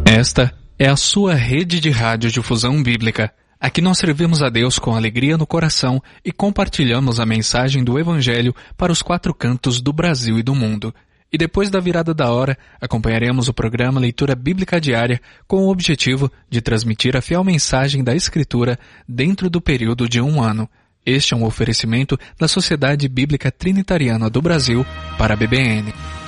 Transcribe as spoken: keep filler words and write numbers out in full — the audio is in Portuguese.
Esta é a sua rede de radiodifusão bíblica. Aqui nós servimos a Deus com alegria no coração e compartilhamos a mensagem do Evangelho para os quatro cantos do Brasil e do mundo. E depois da virada da hora, acompanharemos o programa Leitura Bíblica Diária com o objetivo de transmitir a fiel mensagem da Escritura dentro do período de um ano. Este é um oferecimento da Sociedade Bíblica Trinitariana do Brasil para a B B N.